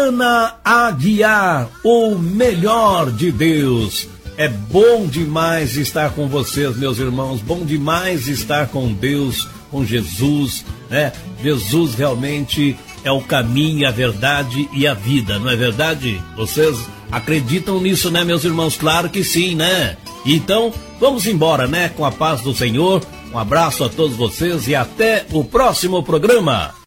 Ana Aguiar, o melhor de Deus. É bom demais estar com vocês, meus irmãos, bom demais estar com Deus, com Jesus, né? Jesus realmente é o caminho, a verdade e a vida, não é verdade? Vocês acreditam nisso, né, meus irmãos? Claro que sim, né? Então, vamos embora, né? Com a paz do Senhor. Um abraço a todos vocês e até o próximo programa.